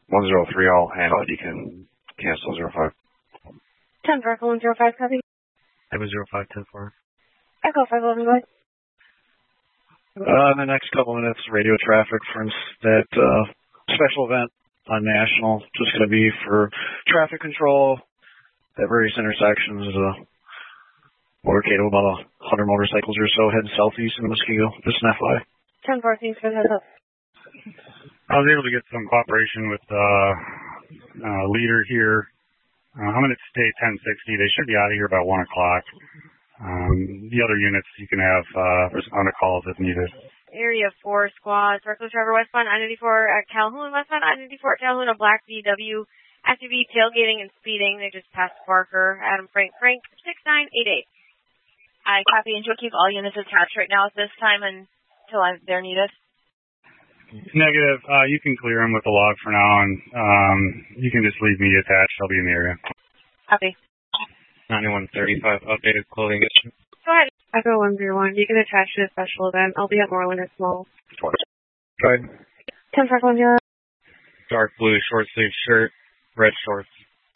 103, I'll handle it. You can cancel 05. 10 for Echo 105, copy. Echo 05, 10 for. Echo 511, go ahead. In the next couple minutes, radio traffic for that special event on National. Just going to be for traffic control at various intersections. Motorcade of about 100 motorcycles or so heading southeast in Muskego. Just an FYI. 10 4, thanks for the heads up. I was able to get some cooperation with leader here. I'm going to stay 1060. They should be out of here by 1 o'clock. The other units you can have on the calls if needed. Area 4 squads, reckless driver westbound I-94 at Calhoun, westbound I-94 at Calhoun, a black VW, SUV tailgating and speeding. They just passed Parker, Adam Frank, 6988. I copy and will keep all units attached right now at this time until they're needed. Negative. You can clear them with the log for now, and you can just leave me attached. I'll be in the area. Copy. 9135, updated clothing. Go ahead. Echo 101. You can attach to a special event. I'll be at Moreland at Small. Go ahead. 10 for 100. Dark blue short sleeve shirt, red shorts.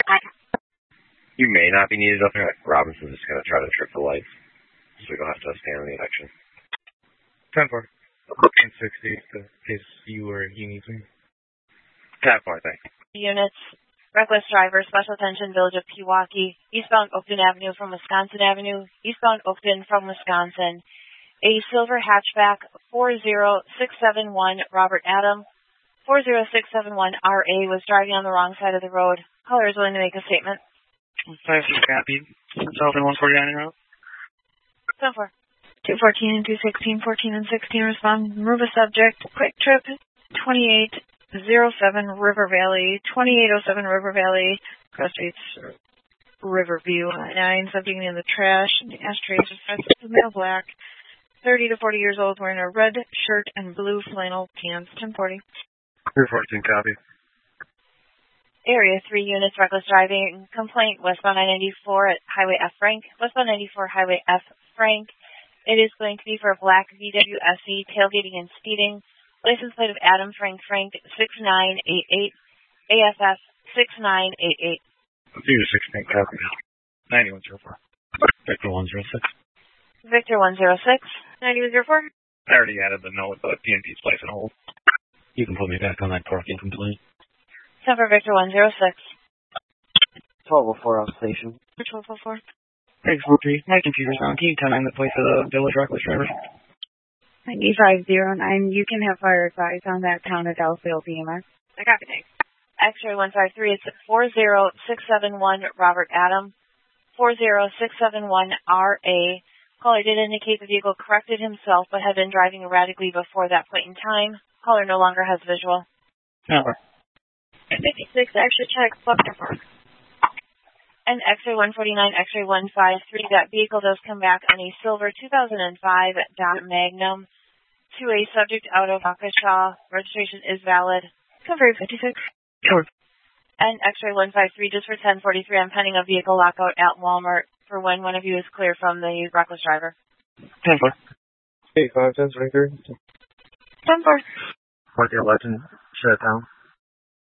You may not be needed up there. Robinson's just going to try to trip the lights. So you'll have to stand in the action. 10 for. 1060, in case you or he needs me. 10 4, thanks. Units. Reckless driver, special attention, Village of Pewaukee, eastbound Oakton Avenue from Wisconsin Avenue, eastbound Oakton from Wisconsin. A silver hatchback, 40671, Robert Adam, 40671 RA was driving on the wrong side of the road. Caller is willing to make a statement. 5 copy. South and 149 en route. 10 4. 214 and 216, 14 and 16 respond. Move a subject. Quick trip, 2807 River Valley, 2807 River Valley, Cross Streets, Riverview. 9, subject in the trash, ashtrays, male black, 30 to 40 years old, wearing a red shirt and blue flannel pants. 1040. 214, copy. Area 3 units, reckless driving complaint, westbound I-94 at Highway F. Frank, westbound 94 Highway F. Frank. It is going to be for a black VW SE, tailgating and speeding. License plate of Adam Frank, 6988, AFF 6988. Let's do 16, copy. 9104. Victor 106. Victor 106, 9104. I already added the note, but PNP's place and hold. You can put me back on that parking complaint. 10 for Victor 106. 1204 outstation. 1204. Thanks, 43. My computer's on. Can you tell me the place of the Village reckless driver? 9509. You can have fire advice on that town at Delafield EMS. I copy, thanks. X-ray 153, it's 40671 Robert Adam, 40671 RA. Caller did indicate the vehicle corrected himself but had been driving erratically before that point in time. Caller no longer has visual. Over. 56, extra check, Buckner Park. And X-ray 149, X-ray 153, that vehicle does come back on a silver 2005 Dodge Magnum to a subject out of Waukesha. Registration is valid. Cover 56. Sure. And X-ray 153, just for 1043, I'm pending a vehicle lockout at Walmart for when one of you is clear from the reckless driver. 10-4. 85, 1023. 10-4. Market legend, shut down.